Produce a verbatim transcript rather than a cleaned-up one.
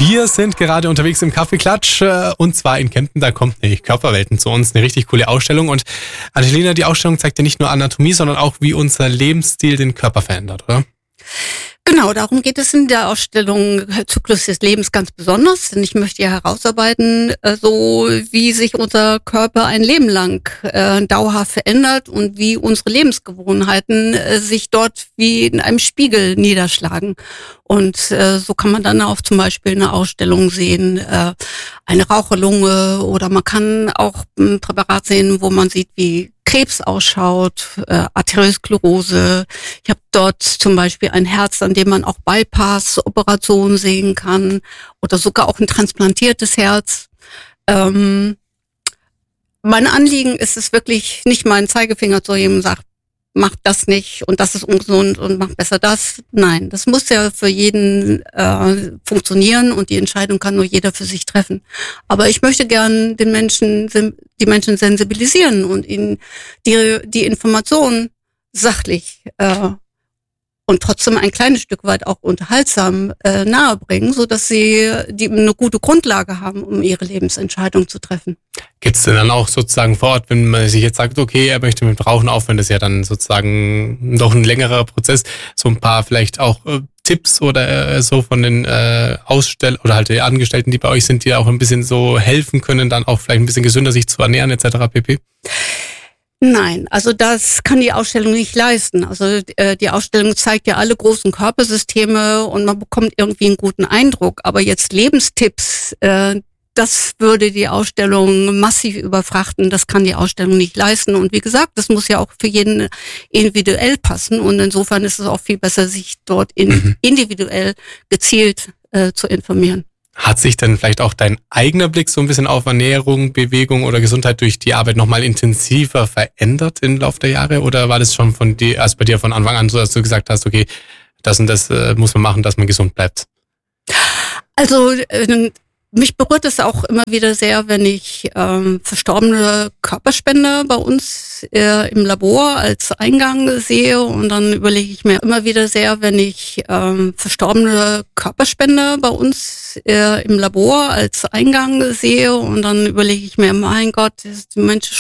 Wir sind gerade unterwegs im Kaffeeklatsch äh, und zwar in Kempten, da kommt nämlich Körperwelten zu uns, eine richtig coole Ausstellung. Und Angelina, die Ausstellung zeigt ja nicht nur Anatomie, sondern auch, wie unser Lebensstil den Körper verändert, oder? Genau, darum geht es in der Ausstellung Zyklus des Lebens ganz besonders, denn ich möchte ja herausarbeiten, so wie sich unser Körper ein Leben lang äh, dauerhaft verändert und wie unsere Lebensgewohnheiten äh, sich dort wie in einem Spiegel niederschlagen. Und äh, so kann man dann auch zum Beispiel eine Ausstellung sehen, äh, eine Raucherlunge, oder man kann auch ein Präparat sehen, wo man sieht, wie Krebs ausschaut, äh, Arteriosklerose. Ich habe dort zum Beispiel ein Herz, an dem man auch Bypass-Operationen sehen kann oder sogar auch ein transplantiertes Herz. Ähm, mein Anliegen ist es wirklich, nicht meinen Zeigefinger zu jedem sagt, mach das nicht und das ist ungesund und mach besser das. Nein, das muss ja für jeden äh, funktionieren und die Entscheidung kann nur jeder für sich treffen. Aber ich möchte gern den Menschen, die Menschen sensibilisieren und ihnen die, die Informationen sachlich äh, und trotzdem ein kleines Stück weit auch unterhaltsam äh, nahebringen, so dass sie die eine gute Grundlage haben, um ihre Lebensentscheidung zu treffen. Gibt es denn dann auch sozusagen vor Ort, wenn man sich jetzt sagt, okay, er möchte mit Rauchen aufhören, das ist ja dann sozusagen doch ein längerer Prozess, so ein paar vielleicht auch äh, Tipps oder äh, so von den äh, Ausstellern oder halt die Angestellten, die bei euch sind, die auch ein bisschen so helfen können, dann auch vielleicht ein bisschen gesünder sich zu ernähren et cetera pp.? Nein, also das kann die Ausstellung nicht leisten. Also äh, die Ausstellung zeigt ja alle großen Körpersysteme und man bekommt irgendwie einen guten Eindruck. Aber jetzt Lebenstipps, äh, das würde die Ausstellung massiv überfrachten. Das kann die Ausstellung nicht leisten. Und wie gesagt, das muss ja auch für jeden individuell passen. Und insofern ist es auch viel besser, sich dort in, mhm. individuell gezielt äh, zu informieren. Hat sich denn vielleicht auch dein eigener Blick so ein bisschen auf Ernährung, Bewegung oder Gesundheit durch die Arbeit nochmal intensiver verändert im Laufe der Jahre? Oder war das schon von dir, also bei dir von Anfang an so, dass du gesagt hast, okay, das und das äh, muss man machen, dass man gesund bleibt? Also äh, mich berührt es auch immer wieder sehr, wenn ich ähm, verstorbene Körperspender bei uns äh, im Labor als Eingang sehe. Und dann überlege ich mir immer wieder sehr, wenn ich ähm, verstorbene Körperspender bei uns äh, im Labor als Eingang sehe. Und dann überlege ich mir, mein Gott, die Menschen